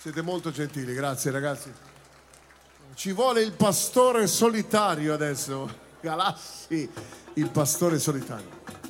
Siete molto gentili, grazie ragazzi. Ci vuole il pastore solitario adesso. Galassi, il pastore solitario.